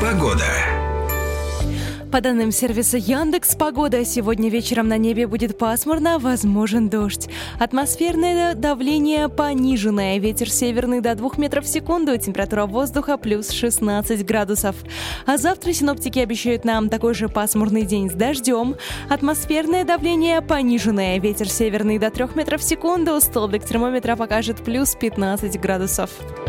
Погода. По данным сервиса Яндекс.Погода, сегодня вечером на небе будет пасмурно, возможен дождь. Атмосферное давление пониженное, ветер северный до 2 метров в секунду, температура воздуха плюс 16 градусов. А завтра синоптики обещают нам такой же пасмурный день с дождем. Атмосферное давление пониженное, ветер северный до 3 метров в секунду, столбик термометра покажет плюс 15 градусов.